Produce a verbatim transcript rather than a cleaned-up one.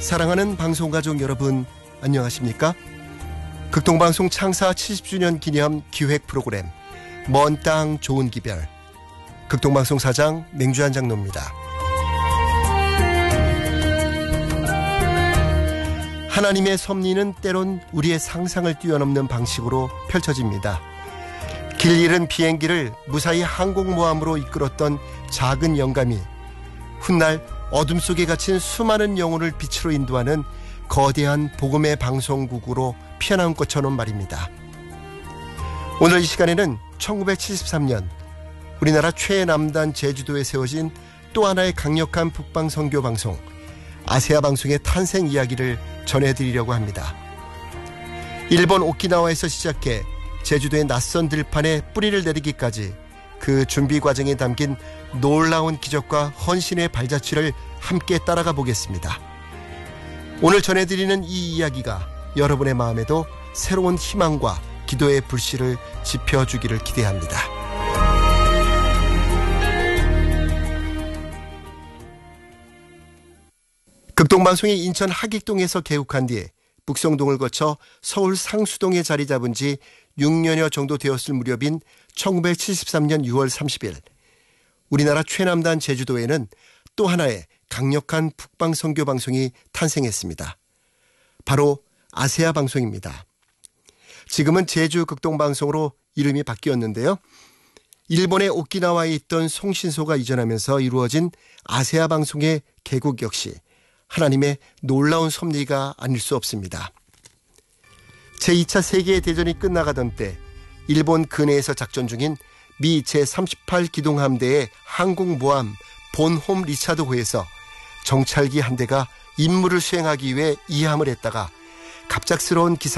사랑하는 방송가족 여러분, 안녕하십니까? 극동방송 창사 칠십 주년 기념 기획 프로그램 먼 땅 좋은 기별, 극동방송 사장 맹주한 장로입니다. 하나님의 섭리는 때론 우리의 상상을 뛰어넘는 방식으로 펼쳐집니다. 길 잃은 비행기를 무사히 항공모함으로 이끌었던 작은 영감이 훗날 어둠 속에 갇힌 수많은 영혼을 빛으로 인도하는 거대한 복음의 방송국으로 피어나온 것처럼 말입니다. 오늘 이 시간에는 천구백칠십삼 년 우리나라 최남단 제주도에 세워진 또 하나의 강력한 북방 선교 방송, 아세아 방송의 탄생 이야기를 전해드리려고 합니다. 일본 오키나와에서 시작해 제주도의 낯선 들판에 뿌리를 내리기까지 그 준비 과정에 담긴 놀라운 기적과 헌신의 발자취를 함께 따라가 보겠습니다. 오늘 전해드리는 이 이야기가 여러분의 마음에도 새로운 희망과 기도의 불씨를 지펴주기를 기대합니다. 극동방송이 인천 하객동에서 개국한 뒤에 북성동을 거쳐 서울 상수동에 자리 잡은 지 육 년여 정도 되었을 무렵인 천구백칠십삼 년 유월 삼십일, 우리나라 최남단 제주도에는 또 하나의 강력한 북방 선교 방송이 탄생했습니다. 바로 아세아 방송입니다. 지금은 제주 극동방송으로 이름이 바뀌었는데요. 일본의 오키나와에 있던 송신소가 이전하면서 이루어진 아세아 방송의 개국 역시 하나님의 놀라운 섭리가 아닐 수 없습니다. 제이 차 세계대전이 끝나가던 때 일본 근해에서 작전 중인 미 제삼십팔 기동함대의 항공모함 본홈 리차드호에서 정찰기 한 대가 임무를 수행하기 위해 이함을 했다가 갑작스러운 기상